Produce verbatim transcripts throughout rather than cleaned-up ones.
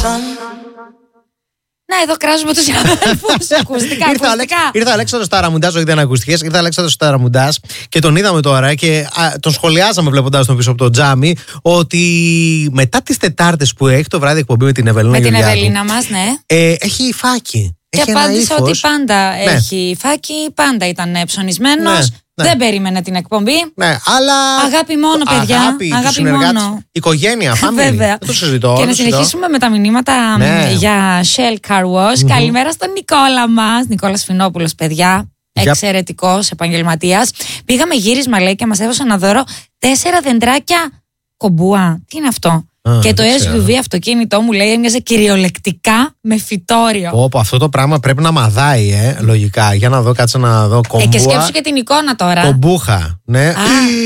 Να, εδώ κράζουμε τους συναδέλφους. Ακουστικά, ήρθε, ακουστικά. Ήρθε ο Αλέξανδρος Ταραμουντάς, όχι δεν ακουστικές. Ήρθε ο Αλέξανδρος Ταραμουντάς και τον είδαμε τώρα και α, τον σχολιάζαμε βλέποντας τον πίσω από το τζάμι. Ότι μετά τις Τετάρτες που έχει το βράδυ εκπομπή με την Ευελίνα με Γεωργιάδου, την Ευελίνα μας, ναι. Ε, έχει φάκι. Και έχει απάντησε ότι πάντα ναι. έχει φάκι, πάντα ήταν ψωνισμένος. Ναι. Ναι. Δεν περίμενε την εκπομπή. Ναι, αλλά. Αγάπη μόνο, παιδιά. Αγάπη, αγάπη μόνο. Οικογένεια, family. Βέβαια. Δεν το συζητώ. Και να συνεχίσουμε με τα μηνύματα ναι. για Shell Car Wash. Mm-hmm. Καλημέρα στον Νικόλα μας. Νικόλας Φινόπουλος, παιδιά. Εξαιρετικός επαγγελματίας. Πήγαμε γύρισμα, λέει, και μας έδωσε ένα δώρο τέσσερα δεντράκια κομπούα. Τι είναι αυτό? Α, και το ες γιου βι αυτοκίνητό μου, λέει, έμοιαζε κυριολεκτικά με φυτόριο. Όπω αυτό το πράγμα πρέπει να μαδάει, ε, λογικά. Για να δω, κάτσε να δω. Κομπούα. Ε, και σκέψου και την εικόνα τώρα. Κομπούχα, ναι. Α,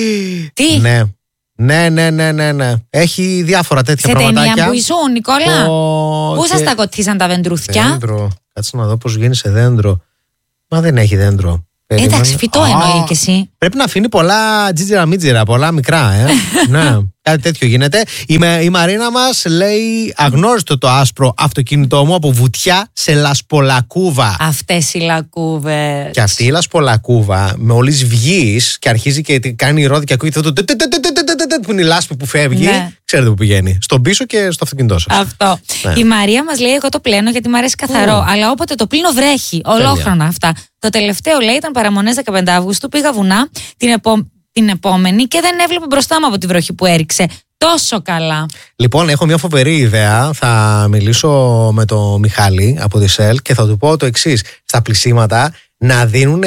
τι? Ναι. Ναι, ναι, ναι, ναι, ναι. Έχει διάφορα τέτοια σε πραγματάκια. Σε ταινία που ήσουν, Νικόλα. Ο... Πού και... σας τα κοτίσαν τα δεντρούθια? Δέντρο. Κάτσε να δω πώς βγαίνει σε δέντρο. Μα δεν έχει δέντρο. Περίμενε. Εντάξει, φυτό εννοεί και εσύ. Πρέπει να αφήνει πολλά τζίτζιρα μίτζιρα, πολλά μικρά, ε. Ναι, κάτι τέτοιο γίνεται. Η, η Μαρίνα μας λέει: αγνώριστο το άσπρο αυτοκίνητό μου από βουτιά σε λασπολακούβα. Αυτές οι λακούβες. Και αυτή η λασπολακούβα με όλης βγεις και αρχίζει και κάνει ρόδι και ακούγεται αυτό το που είναι η λάσπη που φεύγει. Ξέρετε που πηγαίνει. Στον πίσω και στο αυτοκίνητό σας. Αυτό. Η Μαρία μας λέει: εγώ το πλένω γιατί μου αρέσει καθαρό. Αλλά όποτε το πλύνω βρέχει. Ολόχρονα αυτά. Το τελευταίο, λέει, ήταν παραμονές δεκαπέντε Αυγούστου. Πήγα βουνά την, επο... την επόμενη και δεν έβλεπα μπροστά μου από τη βροχή που έριξε. Τόσο καλά. Λοιπόν, έχω μια φοβερή ιδέα. Θα μιλήσω με τον Μιχάλη από τη ΣΕΛ και θα του πω το εξής. Στα πλησίματα να δίνουν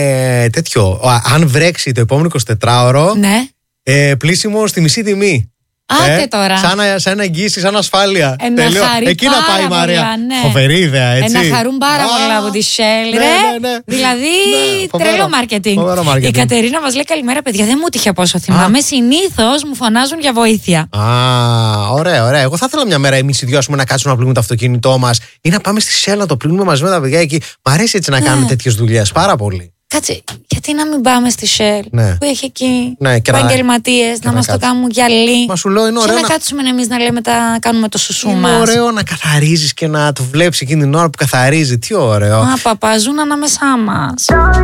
τέτοιο. Αν βρέξει το επόμενο εικοσιτετράωρο, ναι. ε, πλήσιμο στη μισή τιμή. Άντε ε, τώρα. Σαν, σαν εγγύηση, σαν ασφάλεια. Ε, να χαρεί εκεί να πάει η Μαρία. Πολλά, ναι. Φοβερή ιδέα, έτσι. Ε, να χαρούν πάρα ah, πολλά από τη Shell, ναι, ρε. Ναι, ναι. Δηλαδή, ναι, τρελό μάρκετινγκ. Η Κατερίνα μας λέει: καλημέρα, παιδιά. Δεν μου τύχε από όσο θυμάμαι. Συνήθως μου φωνάζουν για βοήθεια. Α, ωραία, ωραία. Εγώ θα ήθελα μια μέρα εμείς οι δυο να κάτσουμε να πλύνουμε το αυτοκίνητό μας ή να πάμε στη Shell να το πλύνουμε μαζί με τα παιδιά εκεί. Μ' αρέσει έτσι να ναι. κάνουμε τέτοιες δουλειές πάρα πολύ. Κάτσε, γιατί να μην πάμε στη Shell ναι. που έχει εκεί ναι, επαγγελματίες να, να μας το κάνουν γυαλί. Μα σου λέω, είναι ωραίο. Και να, να κάτσουμε εμείς να λέμε τα κάνουμε το σουσού μας. Είναι ωραίο να καθαρίζεις και να το βλέπεις εκείνη την ώρα που καθαρίζει. Τι ωραίο. Α, παπά, ζουν ανάμεσά μας.